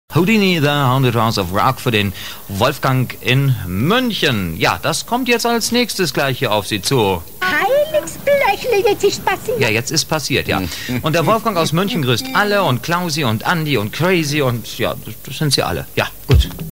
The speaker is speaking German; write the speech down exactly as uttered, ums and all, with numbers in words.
Houdini, The Haunted House of Rock für den Wolfgang in München. Ja, das kommt jetzt als nächstes gleich hier auf Sie zu. Heiligsblöchle, jetzt ist passiert. Ja, jetzt ist passiert, ja. Und der Wolfgang aus München grüßt alle und Klausi und Andi und Crazy und ja, das sind sie alle. Ja, gut.